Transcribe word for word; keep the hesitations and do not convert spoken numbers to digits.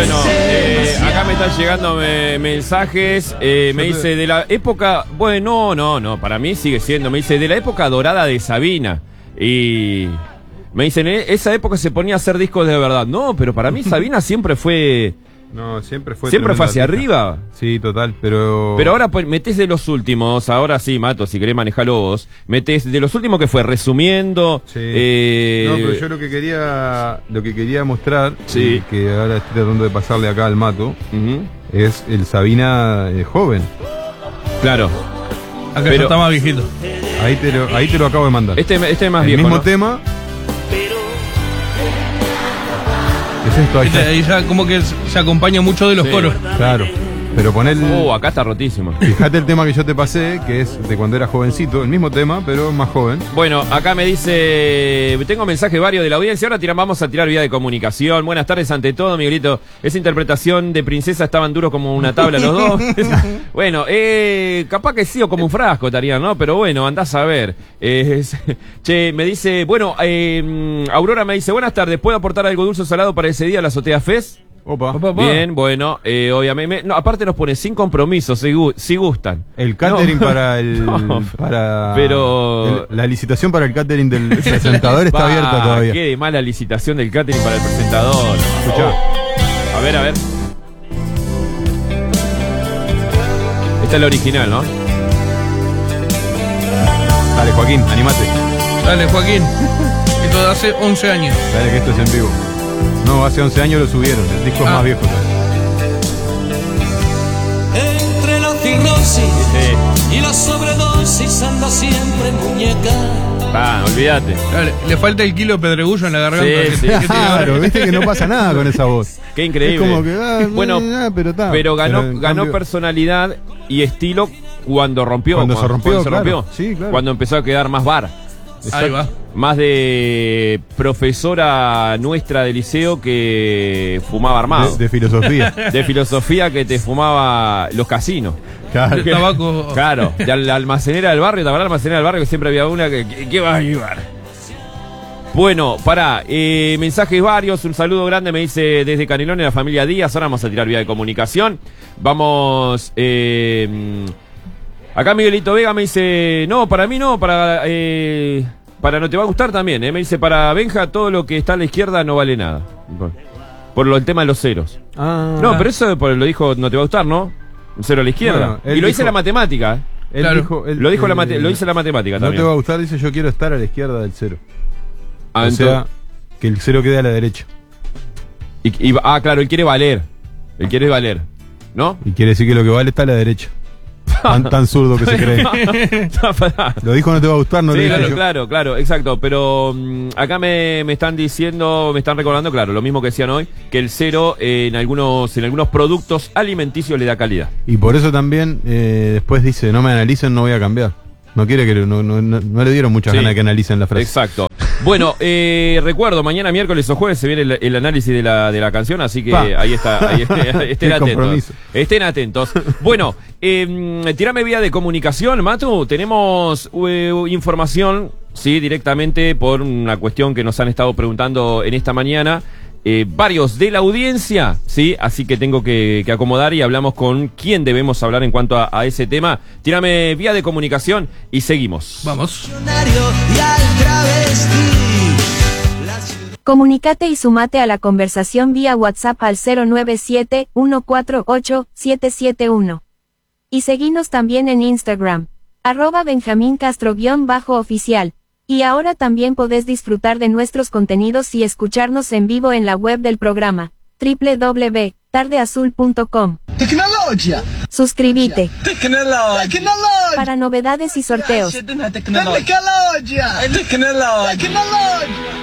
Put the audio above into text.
Bueno, eh, acá me están llegando me, mensajes, eh, me dice de la época, bueno, no, no, para mí sigue siendo, me dice de la época dorada de Sabina. Y me dicen, esa época se ponía a hacer discos de verdad. No, pero para mí Sabina siempre fue... No, siempre fue... Siempre fue hacia arriba. Sí, total, pero... Pero ahora pues, metés de los últimos, ahora sí, Mato, si querés manejarlo vos, metés de los últimos que fue, resumiendo... Sí. Eh... No, pero yo lo que quería lo que quería mostrar, sí. que ahora estoy tratando de pasarle acá al Mato, uh-huh. es el Sabina eh, joven. Claro. Acá pero... está más viejito. Ahí te lo, ahí te lo acabo de mandar. Este, este es más el viejo, mismo ¿no? tema... Es esto, ahí, ahí ya como que se acompaña mucho de los sí. coros. Claro, pero poner... Oh, acá está rotísimo. Fíjate el tema que yo te pasé, que es de cuando era jovencito, el mismo tema, pero más joven. Bueno, acá me dice, tengo mensaje varios de la audiencia, ahora tiran, vamos a tirar vía de comunicación. Buenas tardes ante todo, Miguelito. Esa interpretación de Princesa estaban duros como una tabla los dos. Bueno, eh, capaz que sí, o como un frasco estarían, ¿no? Pero bueno, andás a ver. Eh, che, me dice, bueno, eh, Aurora me dice, buenas tardes, ¿puedo aportar algo dulce o salado para ese día a la Azotea Fest? Opa. Opa, opa. Bien, bueno, eh, obviamente. No, aparte nos pone sin compromiso, si, gu si gustan. El catering no. para el. No, para pero. El, la licitación para el catering del presentador está abierta todavía. Qué de mala licitación del catering para el presentador. Escuchá. Oh. A ver, a ver. Esta es la original, ¿no? Dale, Joaquín, animate. Dale, Joaquín. Esto de hace once años. Dale, que esto es en vivo. No, hace once años lo subieron, el disco ah. es más viejo. Entre la cirrosis sí. y la sobredosis anda siempre muñeca. Ah, olvídate. Dale, le falta el kilo de pedregullo en la garganta. Sí, que, sí. que claro, viste que no pasa nada con esa voz. Qué increíble. Es como que, ah, bueno, ah, pero, ta, pero ganó, pero ganó cambio... personalidad y estilo cuando rompió. Cuando, cuando se rompió, cuando se claro. rompió. Sí, claro. Cuando empezó a quedar más bar. Ahí va. Más de profesora nuestra de liceo que fumaba armado. De, de filosofía. De filosofía que te fumaba los casinos. Claro. El tabaco. Claro, de la almacenera del barrio, ¿te acuerdas la almacenera del barrio que siempre había una que, que, que va a ayudar? Bueno, pará, eh, mensajes varios, un saludo grande me dice desde Canelones la familia Díaz, ahora vamos a tirar vía de comunicación. Vamos, eh... acá Miguelito Vega me dice, no, para mí no, para eh, para no te va a gustar también, eh, me dice, para Benja todo lo que está a la izquierda no vale nada. Por, por lo, el tema de los ceros. Ah. No, pero eso por, lo dijo, no te va a gustar, ¿no? Un cero a la izquierda. Bueno, y lo dijo, dice la matemática. Él claro. dijo, él, lo dijo eh, la mate, lo dice la matemática no también. No te va a gustar, dice, yo quiero estar a la izquierda del cero. Ah, o entonces, sea, que el cero quede a la derecha. Y, y, ah, claro, él quiere valer. Él quiere valer, ¿no? Y quiere decir que lo que vale está a la derecha. Tan, tan zurdo que se cree. Lo dijo no te va a gustar, no sí, lo dije claro, yo. claro, claro, exacto. Pero um, acá me, me están diciendo, me están recordando, claro, lo mismo que decían hoy, que el cero eh, en algunos en algunos productos alimenticios le da calidad. Y por eso también eh, después dice, no me analicen, no voy a cambiar. No quiere que no, no, no, no le dieron muchas sí, ganas de que analicen la frase. Exacto. Bueno, eh, recuerdo, mañana miércoles o jueves se viene el, el análisis de la, de la canción, así que pa. ahí está, ahí, estén atentos. Estén atentos. Bueno, eh, tirame vía de comunicación, Matu, tenemos uh, información, sí, directamente por una cuestión que nos han estado preguntando en esta mañana. Eh, varios de la audiencia, sí, así que tengo que, que acomodar y hablamos con quién debemos hablar en cuanto a, a ese tema. Tírame vía de comunicación y seguimos. Vamos. Comunícate y sumate a la conversación vía WhatsApp al cero nueve siete, uno cuatro ocho, siete siete uno. Y seguinos también en Instagram, arroba Benjamín Castro-oficial. Y ahora también podés disfrutar de nuestros contenidos y escucharnos en vivo en la web del programa, doble u doble u doble u punto tarde azul punto com. Tecnología. Suscríbete. Tecnología. Tecnología. Para novedades y sorteos. Tecnología. Tecnología. Tecnología.